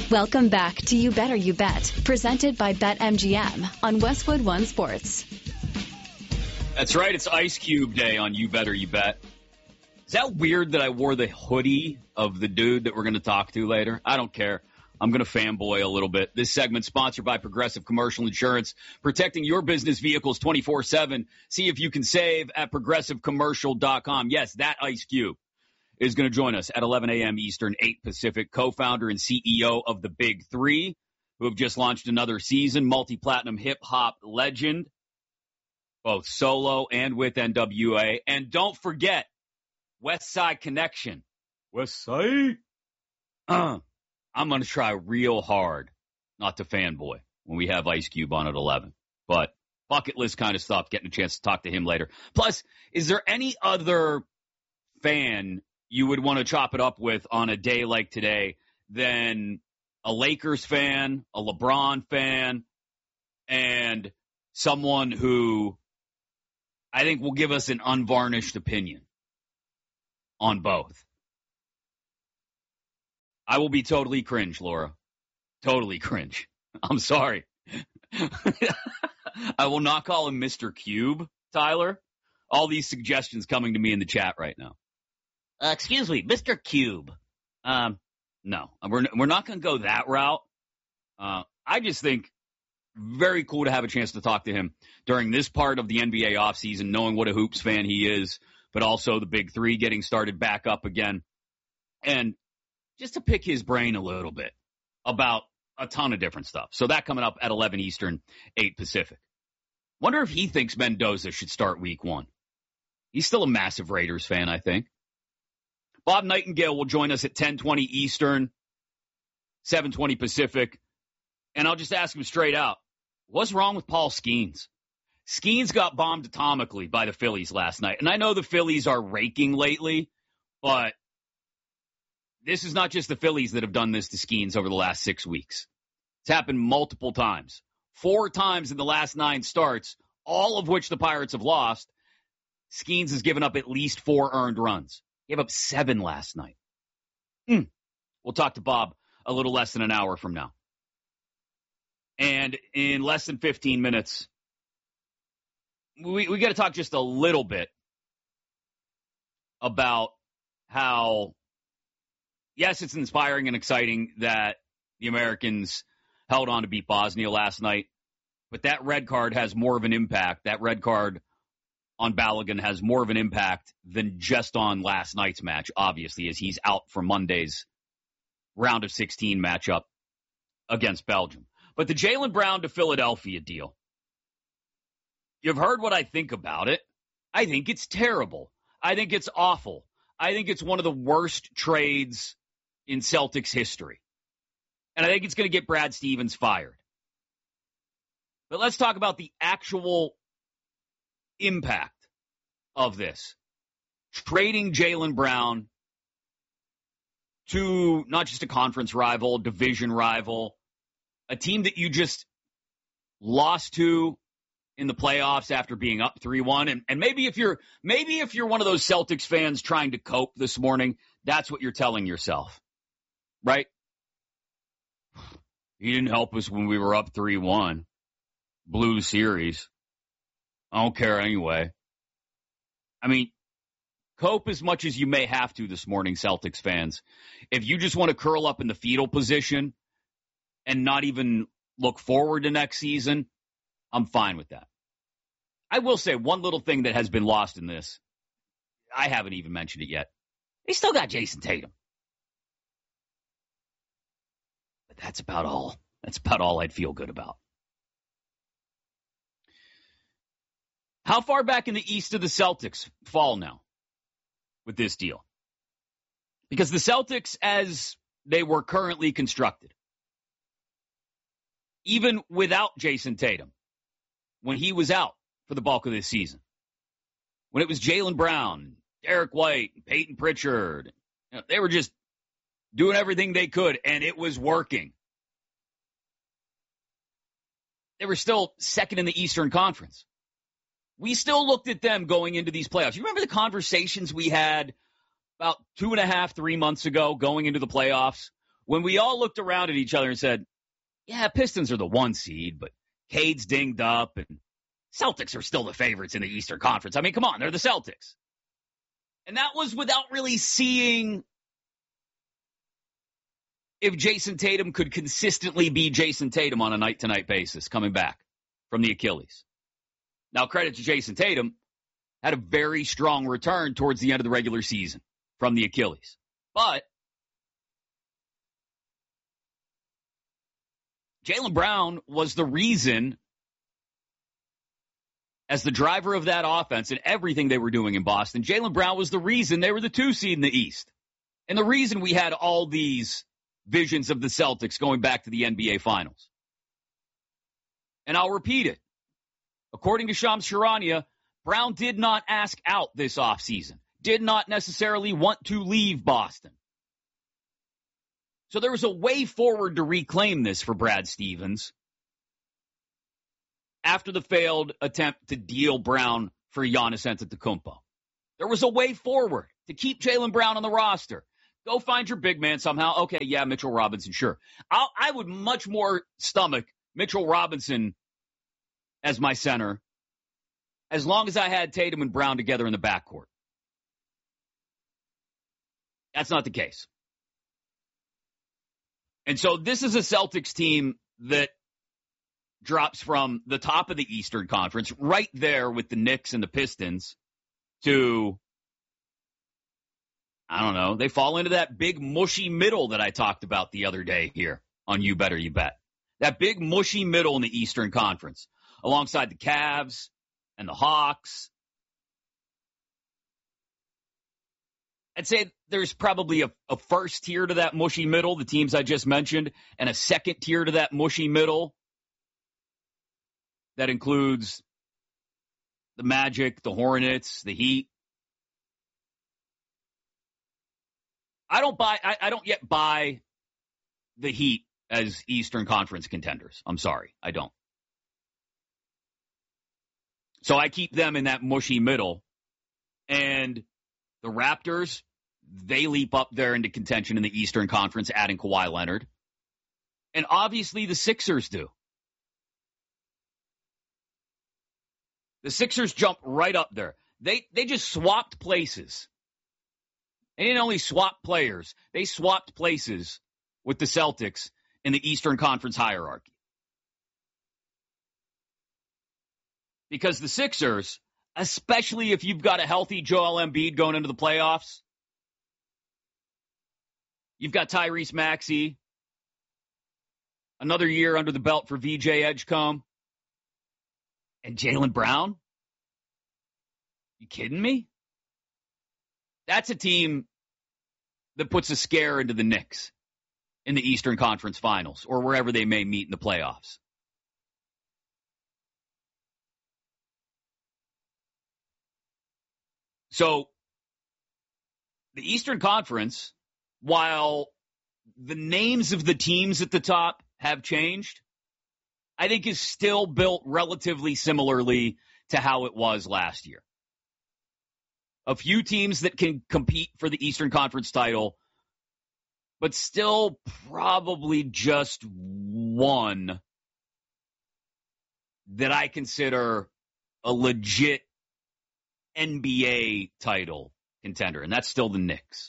Welcome back to You Better You Bet, presented by BetMGM on Westwood One Sports. That's right. It's Ice Cube Day on You Better You Bet. Is that weird that I wore the hoodie of the dude that we're going to talk to later? I don't care. I'm going to fanboy a little bit. This segment sponsored by Progressive Commercial Insurance, protecting your business vehicles 24/7. See if you can save at progressivecommercial.com. Yes, that Ice Cube is going to join us at 11 a.m. Eastern, 8 Pacific, co-founder and CEO of the Big Three, who have just launched another season, multi-platinum hip-hop legend, both solo and with NWA. And don't forget, West Side Connection. West Side? I'm going to try real hard not to fanboy when we have Ice Cube on at 11. But bucket list kind of stuff, getting a chance to talk to him later. Plus, is there any other fan you would want to chop it up with on a day like today than a Lakers fan, a LeBron fan, and someone who I think will give us an unvarnished opinion on both? I will be totally cringe, Laura. Totally cringe. I'm sorry. I will not call him Mr. Cube, Tyler. All these suggestions coming to me in the chat right now. Excuse me, Mr. Cube. No, we're not going to go that route. I just think very cool to have a chance to talk to him during this part of the NBA offseason, knowing what a hoops fan he is, but also the Big Three getting started back up again. And just to pick his brain a little bit about a ton of different stuff. So that coming up at 11 Eastern, 8 Pacific. Wonder if he thinks Mendoza should start week 1. He's still a massive Raiders fan, I think. Bob Nightingale will join us at 10:20 Eastern, 7:20 Pacific. And I'll just ask him straight out, what's wrong with Paul Skeens? Skeens got bombed atomically by the Phillies last night. And I know the Phillies are raking lately, but this is not just the Phillies that have done this to Skeens over the last 6 weeks. It's happened multiple times. 4 times in the last 9 starts, all of which the Pirates have lost. Skeens has given up at least 4 earned runs. Gave up 7 last night. We'll talk to Bob a little less than an hour from now. And in less than 15 minutes, we got to talk just a little bit about how, yes, it's inspiring and exciting that the Americans held on to beat Bosnia last night, but that red card has more of an impact. That red card on Balogun has more of an impact than just on last night's match, obviously, as he's out for Monday's round of 16 matchup against Belgium. But the Jaylen Brown to Philadelphia deal, you've heard what I think about it. I think it's terrible. I think it's awful. I think it's one of the worst trades in Celtics history. And I think it's going to get Brad Stevens fired. But let's talk about the actual impact of this. Trading Jaylen Brown to not just a conference rival, division rival, a team that you just lost to in the playoffs after being up 3-1. And maybe if you're one of those Celtics fans trying to cope this morning, that's what you're telling yourself, right? He didn't help us when we were up 3-1. Blew the series. I don't care anyway. I mean, cope as much as you may have to this morning, Celtics fans. If you just want to curl up in the fetal position and not even look forward to next season, I'm fine with that. I will say one little thing that has been lost in this. I haven't even mentioned it yet. They still got Jason Tatum. But that's about all. That's about all I'd feel good about. How far back in the East do the Celtics fall now with this deal? Because the Celtics, as they were currently constructed, even without Jason Tatum, when he was out for the bulk of this season, when it was Jaylen Brown, Derek White, Peyton Pritchard, they were just doing everything they could, and it was working. They were still second in the Eastern Conference. We still looked at them going into these playoffs. You remember the conversations we had about 2.5, 3 months ago going into the playoffs when we all looked around at each other and said, yeah, Pistons are the 1 seed, but Cade's dinged up and Celtics are still the favorites in the Eastern Conference. I mean, come on, they're the Celtics. And that was without really seeing if Jason Tatum could consistently be Jason Tatum on a night-to-night basis coming back from the Achilles. Now, credit to Jason Tatum, had a very strong return towards the end of the regular season from the Achilles. But Jaylen Brown was the reason, as the driver of that offense and everything they were doing in Boston, Jaylen Brown was the reason they were the 2 seed in the East. And the reason we had all these visions of the Celtics going back to the NBA Finals. And I'll repeat it. According to Shams Charania, Brown did not ask out this offseason, did not necessarily want to leave Boston. So there was a way forward to reclaim this for Brad Stevens after the failed attempt to deal Brown for Giannis Antetokounmpo. There was a way forward to keep Jaylen Brown on the roster. Go find your big man somehow. Okay, yeah, Mitchell Robinson, sure. I would much more stomach Mitchell Robinson as my center as long as I had Tatum and Brown together in the backcourt. That's not the case. And so this is a Celtics team that drops from the top of the Eastern Conference, right there with the Knicks and the Pistons, to, I don't know, they fall into that big mushy middle that I talked about the other day here on You Better You Bet. That big mushy middle in the Eastern Conference, alongside the Cavs and the Hawks. I'd say there's probably a first tier to that mushy middle, the teams I just mentioned, and a second tier to that mushy middle that includes the Magic, the Hornets, the Heat. I don't yet buy the Heat as Eastern Conference contenders. I'm sorry, I don't. So I keep them in that mushy middle. And the Raptors, they leap up there into contention in the Eastern Conference, adding Kawhi Leonard. And obviously the Sixers do. The Sixers jump right up there. They just swapped places. They didn't only swap players, they swapped places with the Celtics in the Eastern Conference hierarchy. Because the Sixers, especially if you've got a healthy Joel Embiid going into the playoffs, you've got Tyrese Maxey, another year under the belt for VJ Edgecombe, and Jaylen Brown? You kidding me? That's a team that puts a scare into the Knicks in the Eastern Conference Finals or wherever they may meet in the playoffs. So the Eastern Conference, while the names of the teams at the top have changed, I think is still built relatively similarly to how it was last year. A few teams that can compete for the Eastern Conference title, but still probably just one that I consider a legit NBA title contender, and that's still the Knicks.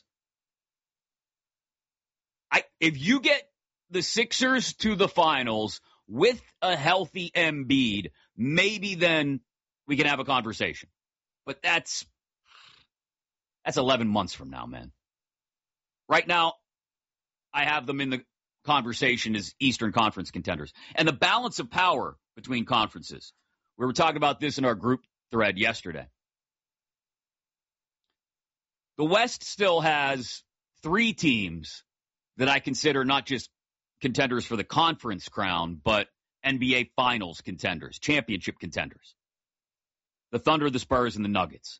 If you get the Sixers to the finals with a healthy Embiid, maybe then we can have a conversation. But that's 11 months from now, man. Right now, I have them in the conversation as Eastern Conference contenders. And the balance of power between conferences. We were talking about this in our group thread yesterday. The West still has 3 teams that I consider not just contenders for the conference crown, but NBA Finals contenders, championship contenders. The Thunder, the Spurs, and the Nuggets.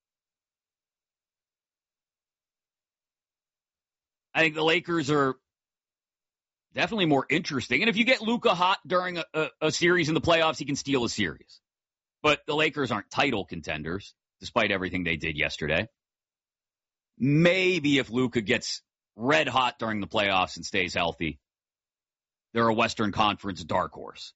I think the Lakers are definitely more interesting. And if you get Luka hot during a series in the playoffs, he can steal a series. But the Lakers aren't title contenders, despite everything they did yesterday. Maybe if Luka gets red hot during the playoffs and stays healthy. They're a Western Conference dark horse.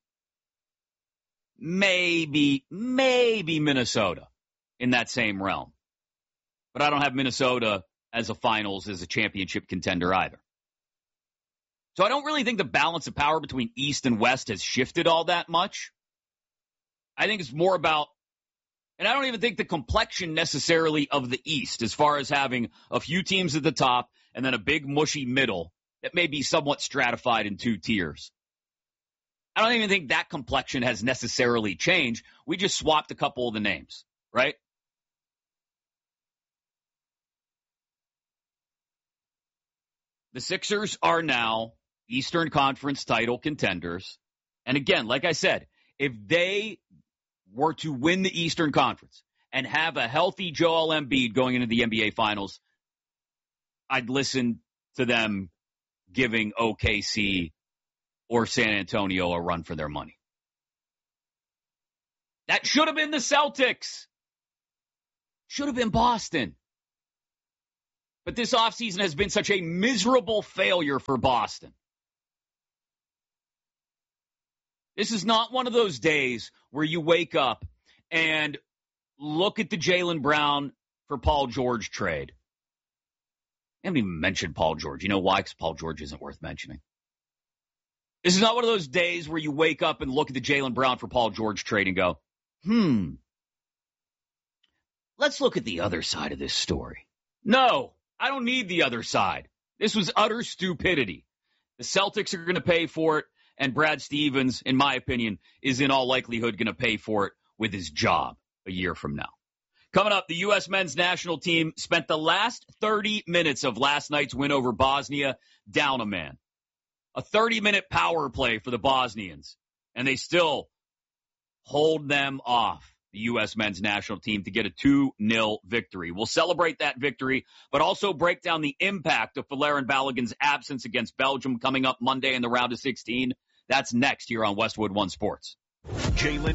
Maybe Minnesota in that same realm. But I don't have Minnesota as a championship contender either. So I don't really think the balance of power between East and West has shifted all that much. I think it's more about, and I don't even think the complexion necessarily of the East, as far as having a few teams at the top and then a big mushy middle that may be somewhat stratified in two tiers. I don't even think that complexion has necessarily changed. We just swapped a couple of the names, right? The Sixers are now Eastern Conference title contenders. And again, like I said, if they were to win the Eastern Conference and have a healthy Joel Embiid going into the NBA Finals, I'd listen to them giving OKC or San Antonio a run for their money. That should have been the Celtics. Should have been Boston. But this offseason has been such a miserable failure for Boston. This is not one of those days where you wake up and look at the Jaylen Brown for Paul George trade. I haven't even mentioned Paul George. You know why? Because Paul George isn't worth mentioning. This is not one of those days where you wake up and look at the Jaylen Brown for Paul George trade and go, let's look at the other side of this story. No, I don't need the other side. This was utter stupidity. The Celtics are going to pay for it, and Brad Stevens, in my opinion, is in all likelihood going to pay for it with his job a year from now. Coming up, the U.S. men's national team spent the last 30 minutes of last night's win over Bosnia down a man. A 30-minute power play for the Bosnians, and they still hold them off, the U.S. men's national team, to get a 2-0 victory. We'll celebrate that victory, but also break down the impact of Folarin Balogun's absence against Belgium coming up Monday in the round of 16. That's next here on Westwood One Sports. Jaylen